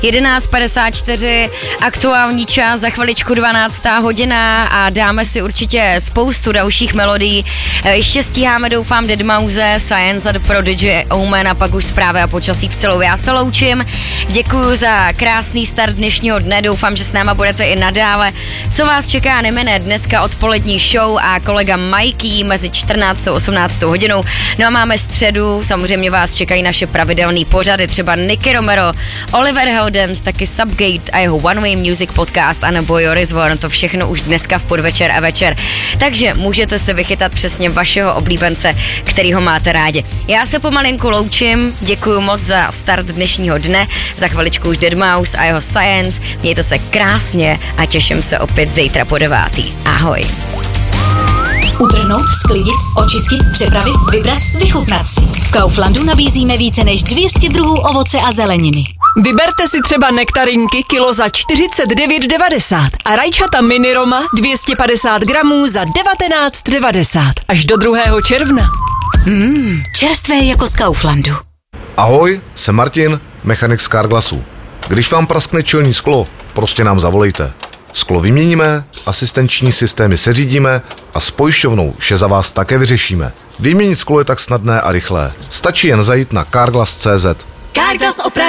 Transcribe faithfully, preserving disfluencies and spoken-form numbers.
jedenáct padesát čtyři, aktuální čas, za chviličku dvanáctá hodina a dáme si určitě spoustu dalších melodií. Ještě stíháme, doufám, Deadmau5, Science a The Prodigy, Omen a pak už zprávy a počasí v celou. Já se loučím, děkuji za krásný start dnešního dne, doufám, že s náma budete i nadále. Co vás čeká, nemine dneska odpolední show a kolega Mikey mezi čtrnáctou a osmnáctou hodinou. No a máme středu, samozřejmě vás čekají naše pravidelné pořady, třeba Nicky Romero, Oliver Heldens, taky Subgate a jeho One Way Music podcast a nebo Joris Vorn, to všechno už dneska v podvečer a večer. Takže můžete se vychytat přesně vašeho oblíbence, kterýho máte rádi. Já se pomalinku loučím, děkuji moc za start dnešního dne, za chviličku už Deadmau5 a jeho Science, mějte se krásně a těším se opět zítra po devátý. Ahoj. Utrhnout, sklidit, očistit, přepravit, vybrat, vychutnat si. V Kauflandu nabízíme více než dvě stě druhů ovoce a zeleniny. Vyberte si třeba nektarinky kilo za čtyřicet devět devadesát a rajčata mini Roma dvě stě padesát gramů za devatenáct devadesát. Až do druhého června. Mmm, čerstvé jako z Kauflandu. Ahoj, jsem Martin, mechanik z Carglassu. Když vám praskne čelní sklo, prostě nám zavolejte. Sklo vyměníme, asistenční systémy seřídíme a s pojišťovnou vše za vás také vyřešíme. Vyměnit sklo je tak snadné a rychlé. Stačí jen zajít na carglass tečka cé zet. Carglass opraví